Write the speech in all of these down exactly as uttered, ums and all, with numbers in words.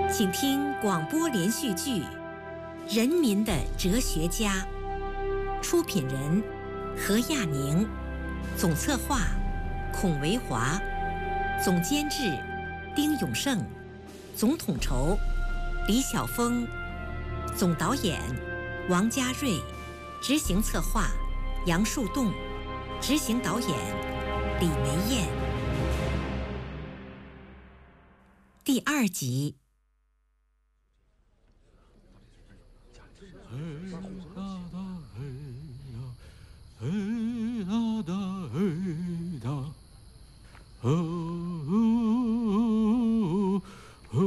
请听广播连续剧《人民的哲学家》，出品人何亚宁，总策划孔维华，总监制丁永胜，总统筹李晓峰，总导演王家瑞，执行策划杨树栋，执行导演李梅燕。第二集。 嘿哒哒嘿呀，嘿哒哒嘿哒，哦哦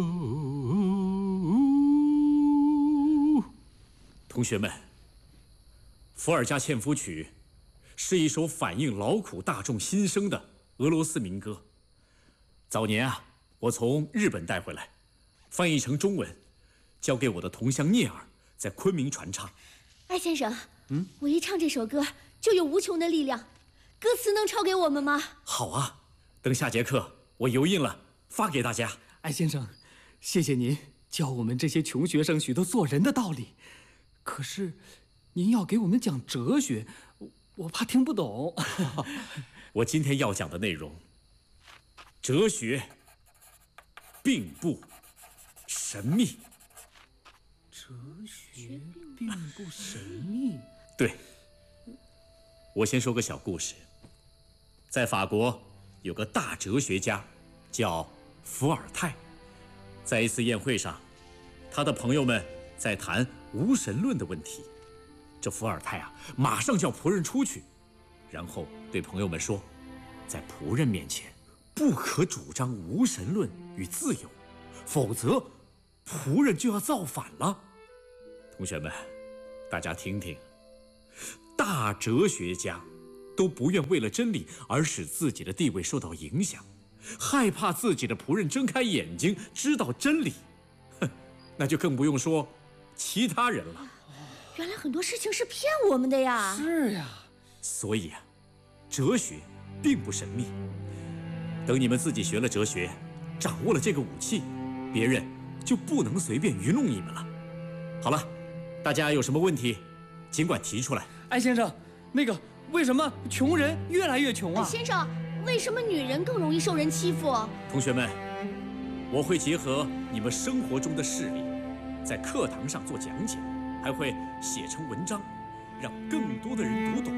哦。 同学们，《伏尔加纤夫曲》是一首反映劳苦大众心声的俄罗斯民歌。早年啊，我从日本带回来，翻译成中文，交给我的同乡聂尔在昆明传唱。 艾先生， 嗯， 我一唱这首歌就有无穷的力量，歌词能抄给我们吗？ 好啊，等下节课我油印了发给大家。 艾先生，谢谢您教我们这些穷学生许多做人的道理。可是，您要给我们讲哲学，我怕听不懂。 我今天要讲的内容，哲学并不神秘。 哲学并不神秘。 对，我先说个小故事。在法国有个大哲学家叫伏尔泰，在一次宴会上，他的朋友们在谈无神论的问题。这伏尔泰啊，马上叫仆人出去，然后对朋友们说，在仆人面前不可主张无神论与自由，否则仆人就要造反了。同学们，大家听听，大哲学家都不愿为了真理而使自己的地位受到影响，害怕自己的仆人睁开眼睛知道真理，哼，那就更不用说其他人了。 原来很多事情是骗我们的呀。 是呀。 所以啊，哲学并不神秘。等你们自己学了哲学，掌握了这个武器，别人就不能随便愚弄你们了。好了，大家有什么问题尽管提出来。 艾先生，那个为什么穷人越来越穷啊？ 先生，为什么女人更容易受人欺负？ 同学们，我会结合你们生活中的事例，在课堂上做讲解，还会写成文章，让更多的人读懂。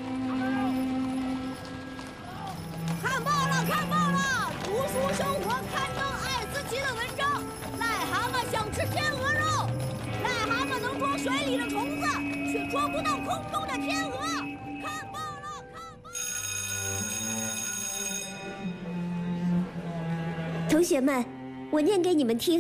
看报了，看报了！读书生活刊登艾思奇的文章，癞蛤蟆想吃天鹅肉。癞蛤蟆能捉水里的虫子，却捉不到空中的天鹅。看报了，看报！ 同学们，我念给你们听。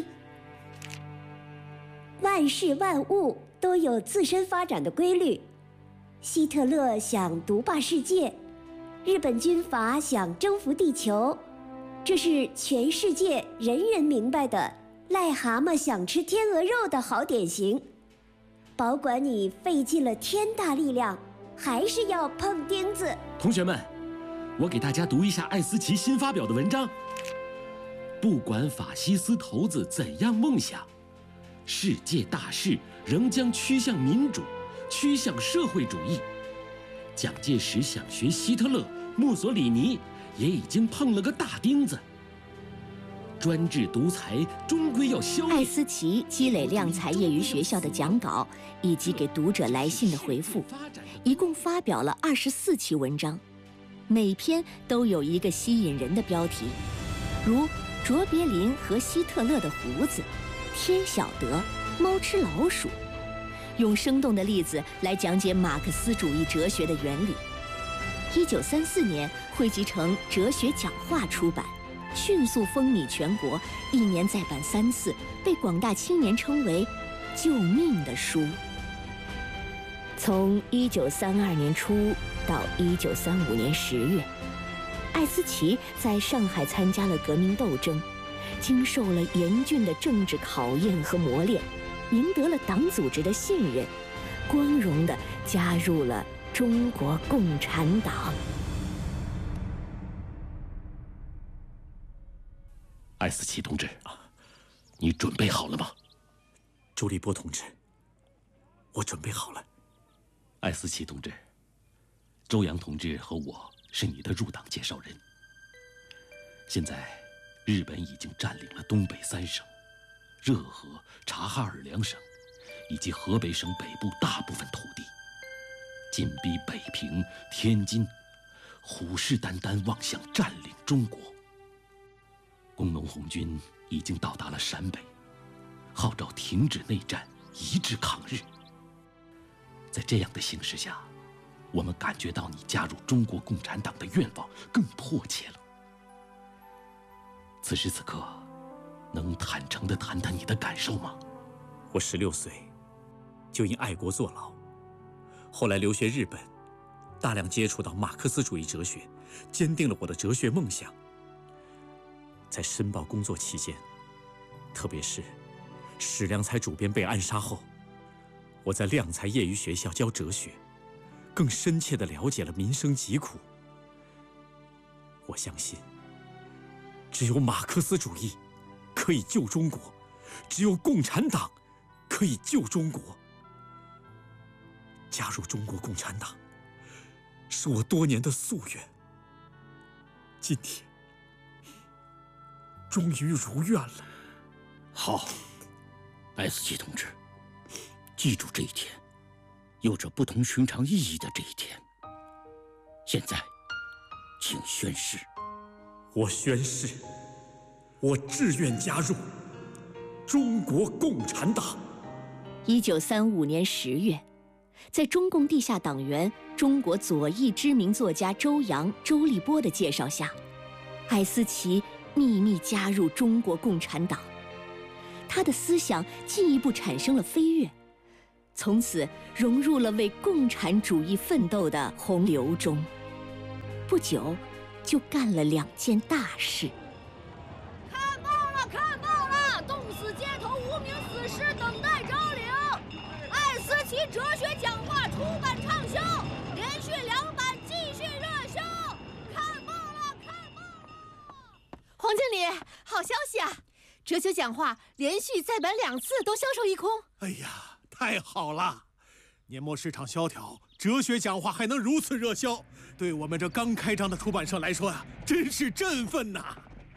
万事万物都有自身发展的规律。希特勒想独霸世界，日本军阀想征服地球，这是全世界人人明白的癞蛤蟆想吃天鹅肉的好典型。保管你费尽了天大力量，还是要碰钉子。 同学们，我给大家读一下艾思奇新发表的文章。不管法西斯头子怎样梦想，世界大势仍将趋向民主，趋向社会主义。蒋介石想学希特勒，墨索里尼也已经碰了个大钉子。专制独裁终归要消灭。 艾思奇积累量产业余学校的讲稿以及给读者来信的回复，一共发表了二十四期文章，每篇都有一个吸引人的标题，如卓别林和希特勒的胡子、天晓得、猫吃老鼠，用生动的例子来讲解马克思主义哲学的原理。一九三四年汇集成《哲学讲话》出版，迅速风靡全国，一年再版三次，被广大青年称为“救命的书”。从一九三二年初到一九三五年十月，艾思奇在上海参加了革命斗争，经受了严峻的政治考验和磨练，赢得了党组织的信任，光荣地加入了中国共产党。 艾思奇同志， 你准备好了吗？ 周立波同志，我准备好了。 艾思奇同志，周扬同志和我是你的入党介绍人。现在，日本已经占领了东北三省、热河、察哈尔两省，以及河北省北部大部分土地，紧逼北平、天津，虎视眈眈望向占领中国。工农红军已经到达了陕北，号召停止内战，一致抗日。在这样的形势下，我们感觉到你加入中国共产党的愿望更迫切了。此时此刻，能坦诚地谈谈你的感受吗？ 我十六岁就因爱国坐牢，后来留学日本，大量接触到马克思主义哲学，坚定了我的哲学梦想。在申报工作期间，特别是史良才主编被暗杀后，我在亮才业余学校教哲学，更深切地了解了民生疾苦。我相信，只有马克思主义可以救中国，只有共产党可以救中国。加入中国共产党是我多年的夙愿，今天终于如愿了。 好，艾思奇同志，记住这一天，有着不同寻常意义的这一天。现在，请宣誓。 我宣誓，我志愿加入中国共产党。 一九三五年十月，在中共地下党员、中国左翼知名作家周扬、周立波的介绍下，艾思奇秘密加入中国共产党。他的思想进一步产生了飞跃，从此融入了为共产主义奋斗的洪流中。不久，就干了两件大事。 看报了，看报了！冻死街头无名死尸等待招领。艾思奇哲学讲话出版畅销，连续两版继续热销。看报了，看报了！ 黄经理，好消息啊！哲学讲话连续再版两次都销售一空。 哎呀，太好了！年末市场萧条，哲学讲话还能如此热销，对我们这刚开张的出版社来说啊，真是振奋呐！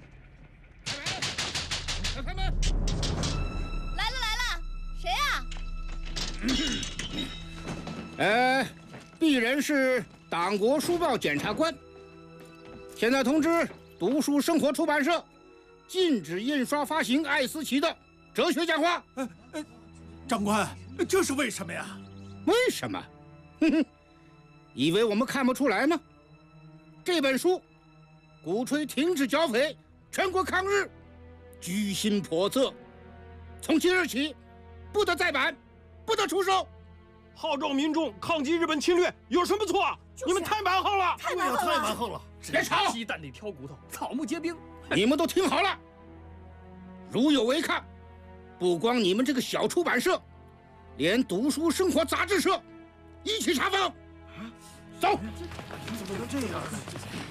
开门！来了来了，谁呀？ 呃，鄙人是党国书报检察官。现在通知读书生活出版社，禁止印刷发行艾思奇的哲学讲话。 呃呃，长官，这是为什么呀？ 为什么？哼哼，以为我们看不出来吗？这本书鼓吹停止剿匪、全国抗日，居心叵测。从即日起，不得再版，不得出售。 号召民众抗击日本侵略，有什么错？就是、你们太蛮横了！ 太蛮横了！ 太蛮横了！ 别吵！ 鸡蛋里挑骨头，草木皆兵。 你们都听好了，如有违抗，不光你们这个小出版社，连读书生活杂志社一起查封。走！ 怎么能这样呢？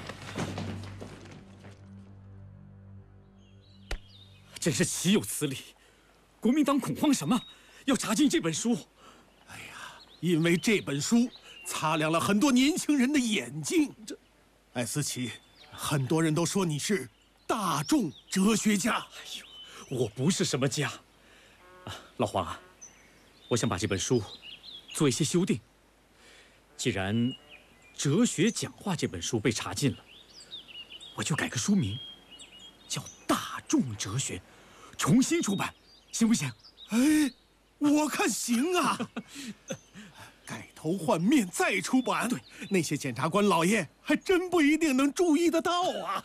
真是岂有此理！国民党恐慌什么？要查禁这本书？ 哎呀，因为这本书擦亮了很多年轻人的眼睛。这，艾思奇，很多人都说你是大众哲学家。 哎呦，我不是什么家。啊，老黄啊，我想把这本书做一些修订。既然《哲学讲话》这本书被查禁了，我就改个书名，叫《大众哲学》，重新出版，行不行？ 哎，我看行啊。改头换面再出版，对，那些检察官老爷还真不一定能注意得到啊。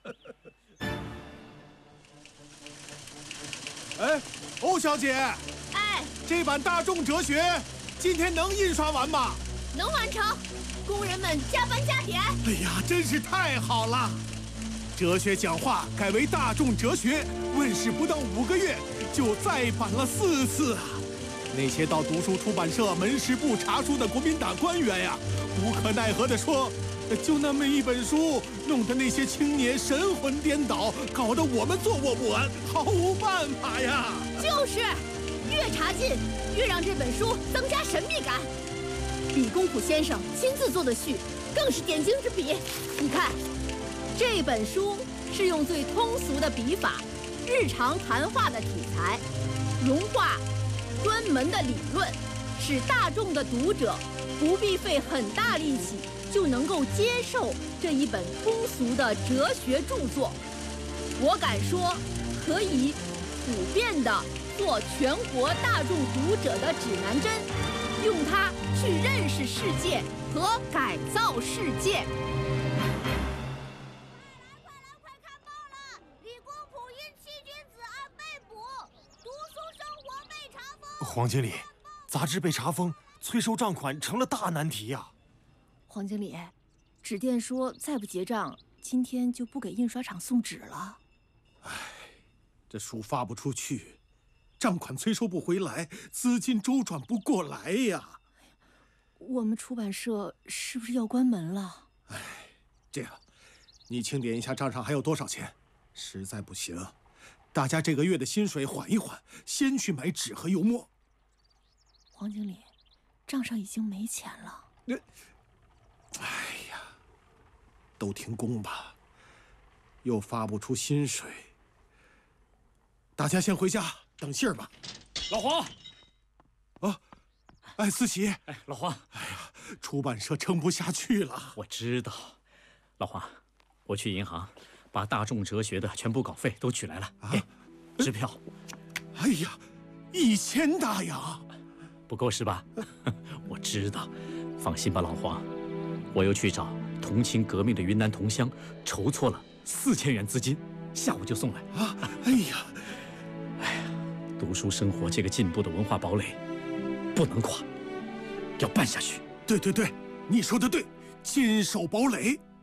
哎，欧小姐， 哎， 这版《大众哲学》今天能印刷完吗？ 能完成，工人们加班加点。 哎呀，真是太好了！哲学讲话改为大众哲学，问世不到五个月就再版了四次啊！那些到读书出版社门市部查书的国民党官员呀，无可奈何地说：“ 就那么一本书，弄得那些青年神魂颠倒，搞得我们坐卧不安，毫无办法呀！ 就是，越查禁，越让这本书增加神秘感。李公朴先生亲自做的序，更是点睛之笔。你看，这本书是用最通俗的笔法，日常谈话的题材，融化专门的理论，使大众的读者不必费很大力气就能够接受这一本通俗的哲学著作。我敢说，可以普遍的做全国大众读者的指南针，用它去认识世界和改造世界。 黄经理，杂志被查封，催收账款成了大难题呀！ 黄经理，纸店说再不结账，今天就不给印刷厂送纸了。 唉，这书发不出去，账款催收不回来，资金周转不过来呀！ 我们出版社是不是要关门了？ 唉，这样，你清点一下账上还有多少钱？实在不行，大家这个月的薪水缓一缓，先去买纸和油墨。 黄经理，账上已经没钱了。 那，哎呀，都停工吧，又发不出薪水，大家先回家等信儿吧。 老黄， 啊，哎，思琪， 哎，老黄， 哎呀，出版社撑不下去了。 我知道，老黄，我去银行把大众哲学的全部稿费都取来了，啊，支票。 哎呀，一千大洋。 不够是吧？我知道，放心吧，老黄，我又去找同情革命的云南同乡，筹措了四千元资金，下午就送来。 啊，哎呀， 哎呀，读书生活这个进步的文化堡垒，不能垮，要办下去。 对对对，你说的对，坚守堡垒。